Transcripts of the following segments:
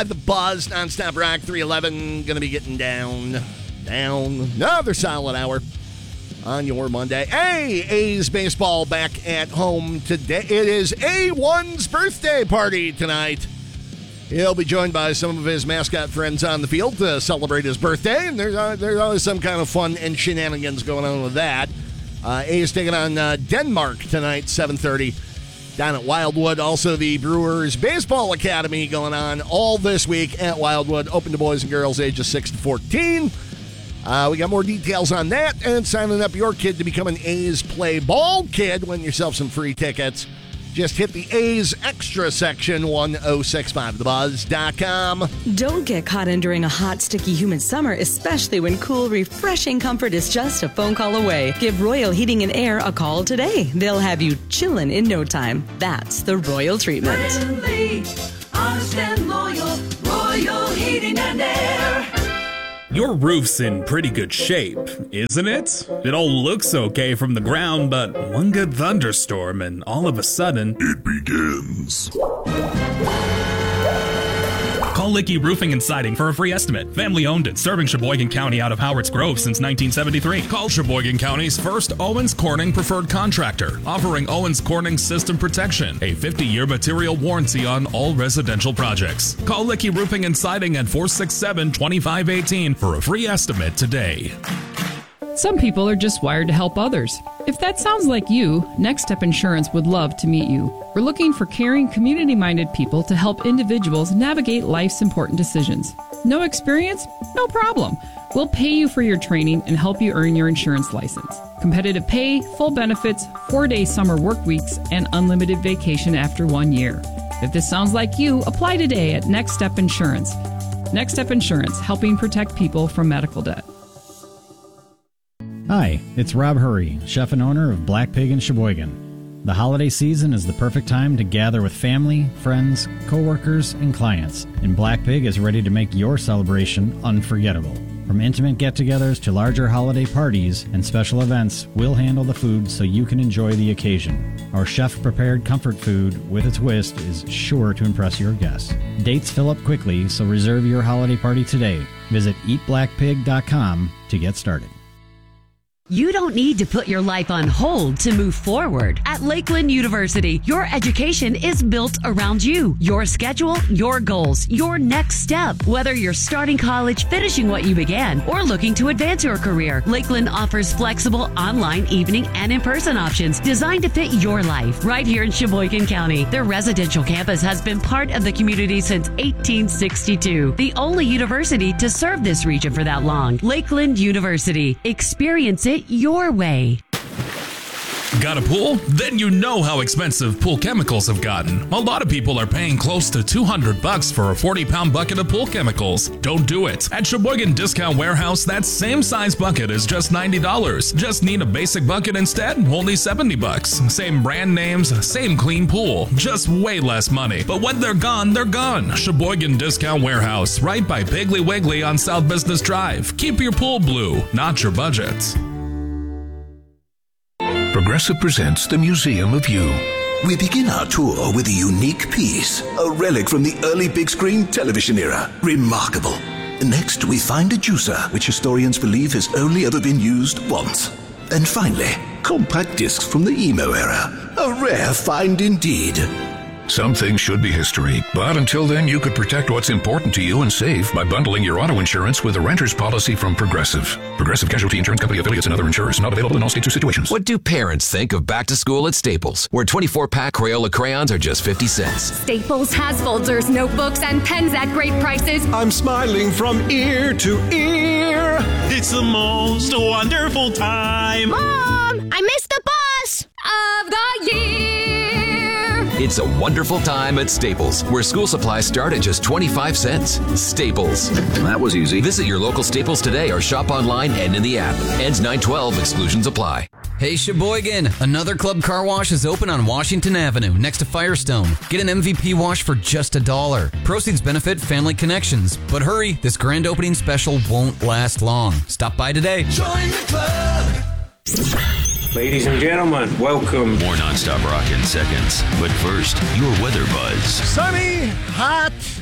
The Buzz, nonstop rock, 311, going to be getting down. Another solid hour on your Monday. Hey, A's baseball back at home today. It is A1's birthday party tonight. He'll be joined by some of his mascot friends on the field to celebrate his birthday, and there's always some kind of fun and shenanigans going on with that. A's taking on Denmark tonight, 7:30. Down at Wildwood. Also, the Brewers Baseball Academy going on all this week at Wildwood. Open to boys and girls ages 6 to 14. We got more details on that and signing up your kid to become an A's Play Ball kid. Win yourself some free tickets. Just hit the A's Extra section, 1065thebuzz.com. Don't get caught in during a hot, sticky, humid summer, especially when cool, refreshing comfort is just a phone call away. Give Royal Heating and Air a call today. They'll have you chillin' in no time. That's the Royal treatment. Friendly, honest and loyal, Royal Heating and Air. Your roof's in pretty good shape, isn't it? It all looks okay from the ground, but one good thunderstorm and all of a sudden, it begins. Call Licky Roofing and Siding for a free estimate. Family owned and serving Sheboygan County out of Howards Grove since 1973. Call Sheboygan County's first Owens Corning preferred contractor, offering Owens Corning system protection, a 50-year material warranty on all residential projects. Call Licky Roofing and Siding at 467-2518 for a free estimate today. Some people are just wired to help others. If that sounds like you, Next Step Insurance would love to meet you. We're looking for caring, community-minded people to help individuals navigate life's important decisions. No experience? No problem. We'll pay you for your training and help you earn your insurance license. Competitive pay, full benefits, 4-day summer work weeks, and unlimited vacation after 1 year. If this sounds like you, apply today at Next Step Insurance. Next Step Insurance, helping protect people from medical debt. Hi, it's Rob Hurry, chef and owner of Black Pig in Sheboygan. The holiday season is the perfect time to gather with family, friends, coworkers, and clients, and Black Pig is ready to make your celebration unforgettable. From intimate get-togethers to larger holiday parties and special events, we'll handle the food so you can enjoy the occasion. Our chef-prepared comfort food with a twist is sure to impress your guests. Dates fill up quickly, so reserve your holiday party today. Visit eatblackpig.com to get started. You don't need to put your life on hold to move forward. At Lakeland University, your education is built around you, your schedule, your goals, your next step. Whether you're starting college, finishing what you began, or looking to advance your career, Lakeland offers flexible online, evening, and in-person options designed to fit your life. Right here in Sheboygan County, their residential campus has been part of the community since 1862. The only university to serve this region for that long. Lakeland University. Experience it your way. Got a pool? Then you know how expensive pool chemicals have gotten. A lot of people are paying close to $200 for a 40-pound bucket of pool chemicals. Don't do it. At Sheboygan Discount Warehouse, that same size bucket is just $90. Just need a basic bucket instead? Only $70. Same brand names, same clean pool. Just way less money. But when they're gone, they're gone. Sheboygan Discount Warehouse, right by Piggly Wiggly on South Business Drive. Keep your pool blue, not your budget. Progressive presents the Museum of You. We begin our tour with a unique piece, a relic from the early big screen television era. Remarkable. Next, we find a juicer, which historians believe has only ever been used once. And finally, compact discs from the emo era. A rare find indeed. Some things should be history, but until then, you could protect what's important to you and save by bundling your auto insurance with a renter's policy from Progressive. Progressive Casualty Insurance Company affiliates and other insurers. Not available in all states or situations. What do parents think of back to school at Staples, where 24-pack Crayola crayons are just 50 cents? Staples has folders, notebooks, and pens at great prices. I'm smiling from ear to ear. It's the most wonderful time. Mom, I missed the bus of the year. It's a wonderful time at Staples, where school supplies start at just 25 cents. Staples. That was easy. Visit your local Staples today or shop online and in the app. Ends 9/12. Exclusions apply. Hey Sheboygan, another Club Car Wash is open on Washington Avenue next to Firestone. Get an MVP wash for just $1. Proceeds benefit Family Connections. But hurry, this grand opening special won't last long. Stop by today. Join the club. Ladies and gentlemen, welcome. More nonstop rock in seconds. But first, your weather buzz. Sunny, hot,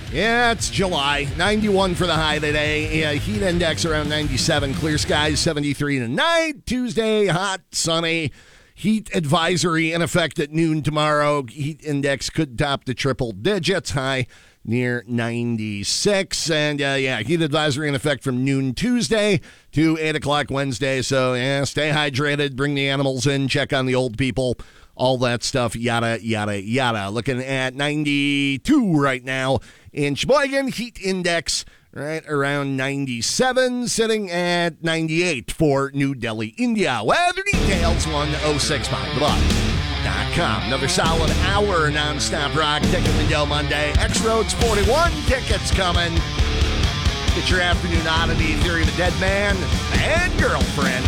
Yeah, it's July. 91 for the high today. Yeah, heat index around 97. Clear skies 73 tonight. Tuesday, hot, sunny. Heat advisory in effect at noon tomorrow. Heat index could top the triple digits. High near 96. And heat advisory in effect from noon Tuesday to 8 o'clock Wednesday. So, stay hydrated. Bring the animals in. Check on the old people. All that stuff, yada, yada, yada. Looking at 92 right now in Sheboygan. Heat index right around 97, sitting at 98 for New Delhi, India. Weather details, 1065thebuck.com. Another solid hour nonstop rock ticket window Monday. X-Roads 41 tickets coming. Get your afternoon oddity, Theory of a Dead Man and Girlfriend.